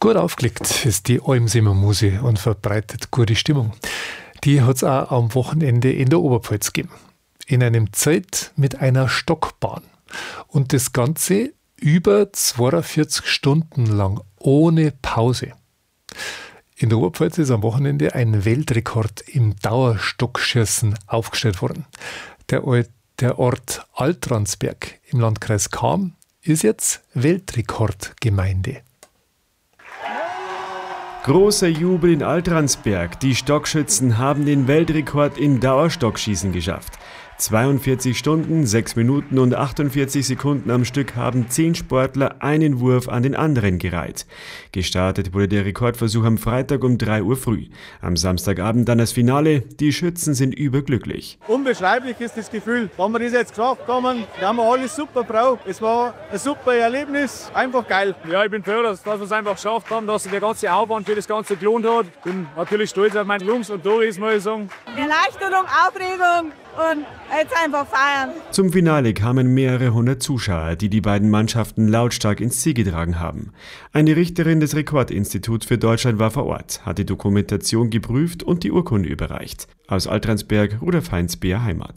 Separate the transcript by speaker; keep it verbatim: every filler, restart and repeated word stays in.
Speaker 1: Gut aufgelegt ist die Almsemer Muse und verbreitet gute Stimmung. Die hat es auch am Wochenende in der Oberpfalz gegeben. In einem Zelt mit einer Stockbahn. Und das Ganze über zweiundvierzig Stunden lang, ohne Pause. In der Oberpfalz ist am Wochenende ein Weltrekord im Dauerstockschießen aufgestellt worden. Der, der Ort Altransberg im Landkreis Cham ist jetzt Weltrekordgemeinde.
Speaker 2: Großer Jubel in Altransberg. Die Stockschützen haben den Weltrekord im Dauerstockschießen geschafft. zweiundvierzig Stunden, sechs Minuten und achtundvierzig Sekunden am Stück haben zehn Sportler einen Wurf an den anderen gereiht. Gestartet wurde der Rekordversuch am Freitag um drei Uhr früh. Am Samstagabend dann das Finale. Die Schützen sind überglücklich.
Speaker 3: Unbeschreiblich ist das Gefühl. Wenn wir das jetzt geschafft haben, da haben wir alles super braucht. Es war ein super Erlebnis, einfach geil.
Speaker 4: Ja, ich bin froh, dass, dass wir es einfach geschafft haben, dass sich der ganze Aufwand für das Ganze gelohnt hat. Bin natürlich stolz auf meine Jungs und Doris, muss ich sagen.
Speaker 5: Erleichterung, Aufregung und jetzt einfach feiern.
Speaker 2: Zum Finale kamen mehrere hundert Zuschauer, die die beiden Mannschaften lautstark ins Ziel getragen haben. Eine Richterin des Rekordinstituts für Deutschland war vor Ort, hat die Dokumentation geprüft und die Urkunde überreicht. Aus Altransberg, Rudolf Heinz, B R Heimat.